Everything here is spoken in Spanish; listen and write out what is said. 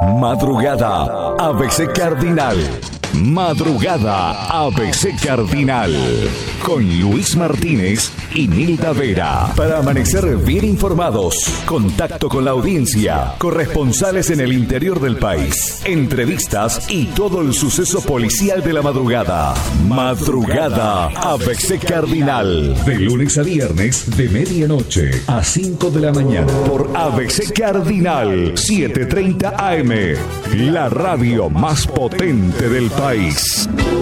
Madrugada ABC Cardinal. Madrugada ABC Cardinal. Con Luis Martínez y Nilda Vera. Para amanecer bien informados. Contacto con la audiencia. Corresponsales en el interior del país. Entrevistas y todo el suceso policial de la madrugada. Madrugada ABC Cardinal. De lunes a viernes, de medianoche a 5 de la mañana. Por ABC Cardinal 7:30 AM. La radio más potente del país.